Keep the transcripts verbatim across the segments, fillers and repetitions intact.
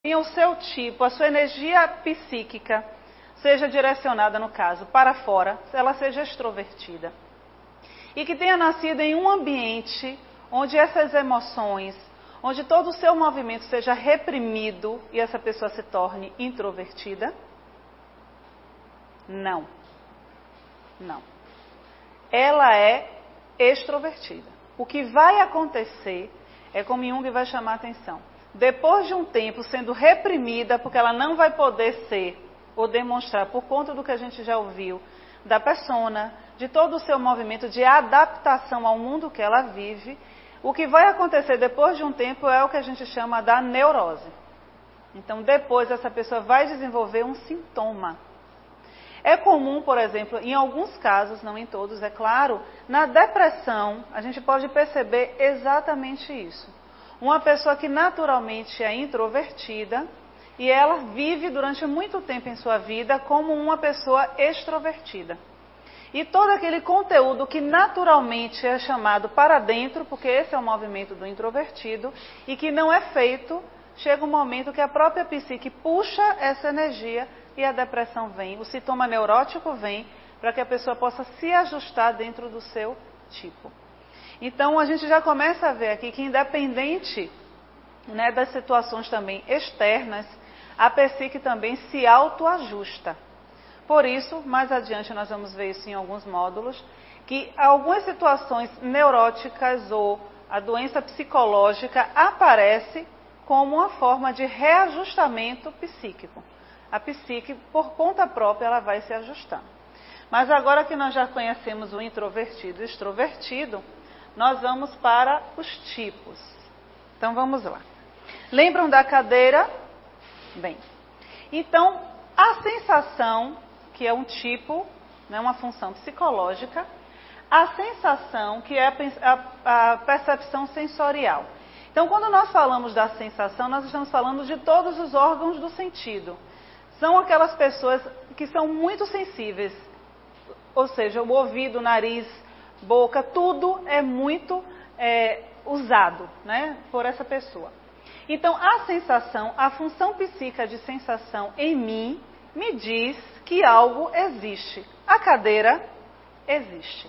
o seu tipo, a sua energia psíquica seja direcionada, no caso, para fora, ela seja extrovertida. E que tenha nascido em um ambiente onde essas emoções, onde todo o seu movimento seja reprimido e essa pessoa se torne introvertida? Não. Não. Ela é extrovertida. O que vai acontecer é como Jung vai chamar a atenção. Depois de um tempo sendo reprimida, porque ela não vai poder ser ou demonstrar, por conta do que a gente já ouviu, da persona, de todo o seu movimento de adaptação ao mundo que ela vive, o que vai acontecer depois de um tempo é o que a gente chama da neurose. Então, depois essa pessoa vai desenvolver um sintoma. É comum, por exemplo, em alguns casos, não em todos, é claro, na depressão, a gente pode perceber exatamente isso. Uma pessoa que naturalmente é introvertida e ela vive durante muito tempo em sua vida como uma pessoa extrovertida. E todo aquele conteúdo que naturalmente é chamado para dentro, porque esse é o movimento do introvertido, e que não é feito, chega um momento que a própria psique puxa essa energia e a depressão vem, o sintoma neurótico vem, para que a pessoa possa se ajustar dentro do seu tipo. Então, a gente já começa a ver aqui que, independente, né, das situações também externas, a psique também se autoajusta. Por isso, mais adiante nós vamos ver isso em alguns módulos, que algumas situações neuróticas ou a doença psicológica aparece como uma forma de reajustamento psíquico. A psique, por conta própria, ela vai se ajustando. Mas agora que nós já conhecemos o introvertido e o extrovertido, nós vamos para os tipos. Então, vamos lá. Lembram da cadeira? Bem, então, a sensação, que é um tipo, né, uma função psicológica, a sensação, que é a, a, a percepção sensorial. Então, quando nós falamos da sensação, nós estamos falando de todos os órgãos do sentido. São aquelas pessoas que são muito sensíveis, ou seja, o ouvido, o nariz, boca, tudo é muito é, usado, né, por essa pessoa. Então, a sensação, a função psíquica de sensação em mim, me diz que algo existe. A cadeira existe.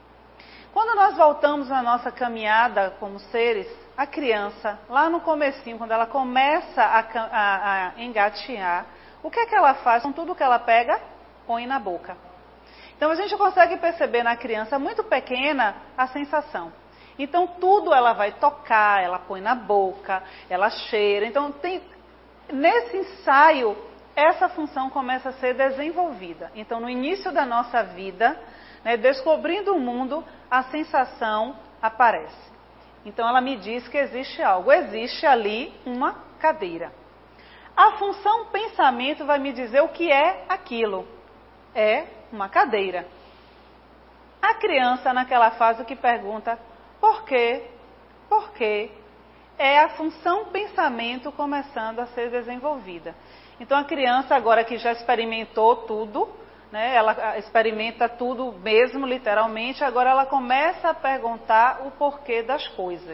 Quando nós voltamos na nossa caminhada como seres, a criança, lá no comecinho, quando ela começa a, a, a engatear, o que é que ela faz com tudo que ela pega? Põe na boca. Então, a gente consegue perceber na criança muito pequena a sensação. Então, tudo ela vai tocar, ela põe na boca, ela cheira. Então, tem, nesse ensaio, essa função começa a ser desenvolvida. Então, no início da nossa vida, né, descobrindo o mundo, a sensação aparece. Então, ela me diz que existe algo. Existe ali uma cadeira. A função pensamento vai me dizer o que é aquilo. É uma cadeira. A criança, naquela fase que pergunta por quê, por quê, é a função pensamento começando a ser desenvolvida. Então, a criança, agora que já experimentou tudo, né, ela experimenta tudo mesmo, literalmente, agora ela começa a perguntar o porquê das coisas.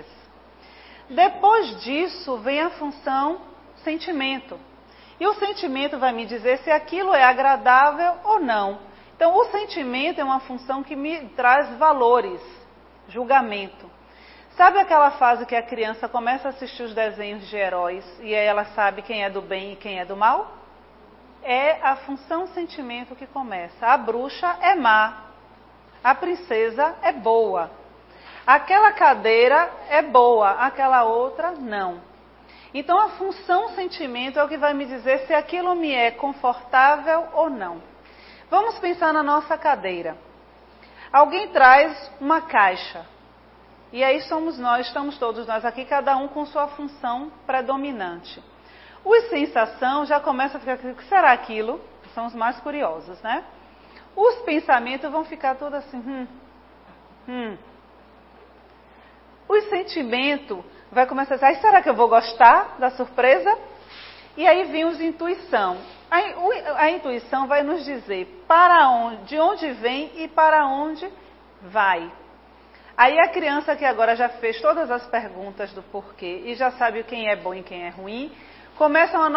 Depois disso, vem a função sentimento. E o sentimento vai me dizer se aquilo é agradável ou não. Então, o sentimento é uma função que me traz valores, julgamento. Sabe aquela fase que a criança começa a assistir os desenhos de heróis e aí ela sabe quem é do bem e quem é do mal? É a função sentimento que começa. A bruxa é má, a princesa é boa, aquela cadeira é boa, aquela outra não. Então, a função sentimento é o que vai me dizer se aquilo me é confortável ou não. Vamos pensar na nossa cadeira. Alguém traz uma caixa. E aí somos nós, estamos todos nós aqui, cada um com sua função predominante. Os sensação já começa a ficar, o que será aquilo? São os mais curiosos, né? Os pensamentos vão ficar todos assim, hum, hum. O sentimento vai começar a dizer, será que eu vou gostar da surpresa? E aí vem os intuição. A, a intuição vai nos dizer para onde, de onde vem e para onde vai. Aí a criança que agora já fez todas as perguntas do porquê e já sabe quem é bom e quem é ruim, começam a